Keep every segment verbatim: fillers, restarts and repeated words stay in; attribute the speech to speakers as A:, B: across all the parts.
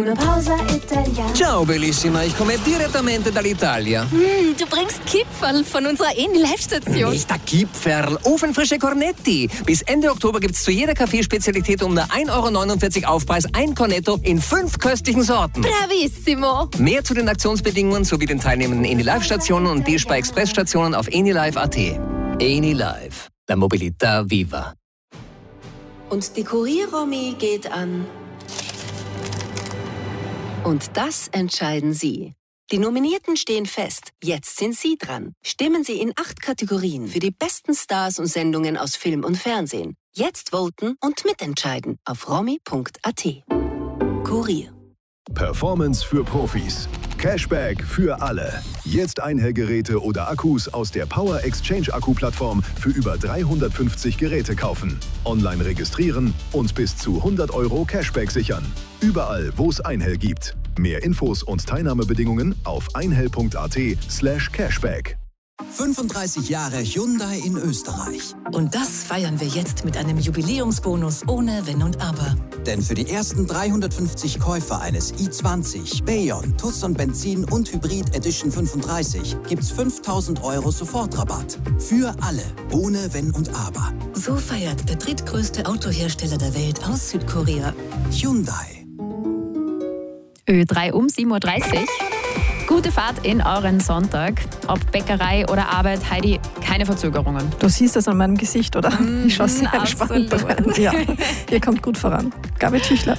A: Una pausa italiana.
B: Ciao bellissima, ich komme direttamente dall'Italia.
A: Mm, du bringst Kipferl von unserer Eni-Live-Station.
B: Nicht der Kipferl, ofenfrische Cornetti. Bis Ende Oktober gibt's zu jeder Kaffeespezialität um nur ein Euro neunundvierzig Aufpreis ein Cornetto in fünf köstlichen Sorten.
A: Bravissimo.
B: Mehr zu den Aktionsbedingungen sowie den teilnehmenden Eni-Live-Stationen und D-Spar-Express-Stationen auf enilive punkt at. Eni-Live, la mobilità viva.
C: Und die Kurier-Romy geht an. Und das entscheiden Sie. Die Nominierten stehen fest. Jetzt sind Sie dran. Stimmen Sie in acht Kategorien für die besten Stars und Sendungen aus Film und Fernsehen. Jetzt voten und mitentscheiden auf romy punkt at. Kurier.
D: Performance für Profis. Cashback für alle. Jetzt Einhellgeräte oder Akkus aus der Power Exchange Akku-Plattform für über dreihundertfünfzig Geräte kaufen. Online registrieren und bis zu hundert Euro Cashback sichern. Überall, wo es Einhell gibt. Mehr Infos und Teilnahmebedingungen auf einhell punkt at slash cashback.
E: fünfunddreißig Jahre Hyundai in Österreich.
F: Und das feiern wir jetzt mit einem Jubiläumsbonus ohne Wenn und Aber.
E: Denn für die ersten dreihundertfünfzig Käufer eines i zwanzig, Bayon, Tucson Benzin und Hybrid Edition fünfunddreißig gibt's fünftausend Euro Sofortrabatt. Für alle, ohne Wenn und Aber.
F: So feiert der drittgrößte Autohersteller der Welt aus Südkorea.
E: Hyundai.
G: Ö drei um sieben Uhr dreißig. Gute Fahrt in euren Sonntag. Ob Bäckerei oder Arbeit, Heidi, keine Verzögerungen.
H: Du siehst das an meinem Gesicht, oder?
G: Mm,
H: ich schaue sehr gespannt rein. Ja, ihr kommt gut voran. Gabi Tüchler.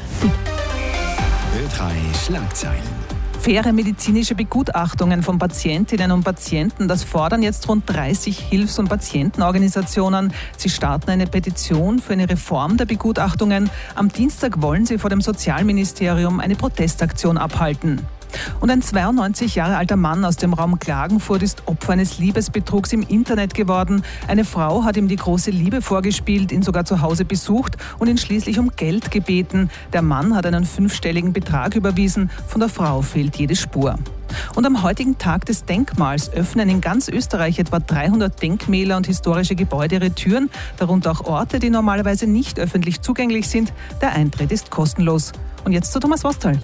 I: Ö drei Schlagzeilen.
J: Faire medizinische Begutachtungen von Patientinnen und Patienten, das fordern jetzt rund dreißig Hilfs- und Patientenorganisationen. Sie starten eine Petition für eine Reform der Begutachtungen. Am Dienstag wollen sie vor dem Sozialministerium eine Protestaktion abhalten. Und ein zweiundneunzig Jahre alter Mann aus dem Raum Klagenfurt ist Opfer eines Liebesbetrugs im Internet geworden. Eine Frau hat ihm die große Liebe vorgespielt, ihn sogar zu Hause besucht und ihn schließlich um Geld gebeten. Der Mann hat einen fünfstelligen Betrag überwiesen, von der Frau fehlt jede Spur. Und am heutigen Tag des Denkmals öffnen in ganz Österreich etwa dreihundert Denkmäler und historische Gebäude ihre Türen, darunter auch Orte, die normalerweise nicht öffentlich zugänglich sind. Der Eintritt ist kostenlos. Und jetzt zu Thomas Wostal.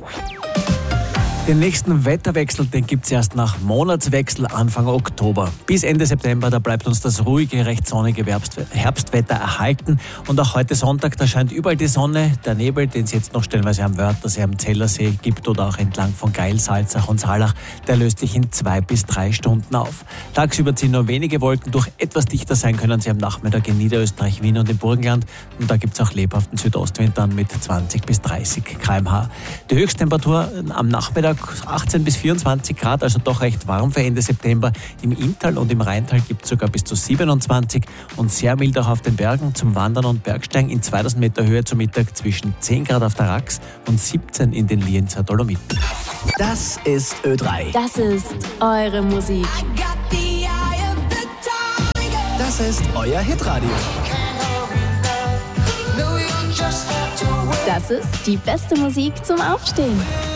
K: Den nächsten Wetterwechsel, den gibt es erst nach Monatswechsel Anfang Oktober. Bis Ende September, da bleibt uns das ruhige, recht sonnige Herbstwetter erhalten. Und auch heute Sonntag, da scheint überall die Sonne. Der Nebel, den es jetzt noch stellenweise am Wörthersee, am Zellersee gibt oder auch entlang von Geil, Salzach und Saalach, der löst sich in zwei bis drei Stunden auf. Tagsüber ziehen nur wenige Wolken durch. Etwas dichter sein können sie am Nachmittag in Niederösterreich, Wien und im Burgenland. Und da gibt es auch lebhaften Südostwind dann mit zwanzig bis dreißig Kilometer pro Stunde. Die Höchsttemperatur am Nachmittag achtzehn bis vierundzwanzig Grad, also doch recht warm für Ende September. Im Inntal und im Rheintal gibt es sogar bis zu siebenundzwanzig und sehr mild auch auf den Bergen zum Wandern und Bergsteigen in zweitausend Meter Höhe zum Mittag zwischen zehn Grad auf der Rax und siebzehn in den Lienzer Dolomiten.
I: Das ist Ö drei.
A: Das ist eure Musik.
I: Das ist euer Hitradio.
A: Das ist die beste Musik zum Aufstehen.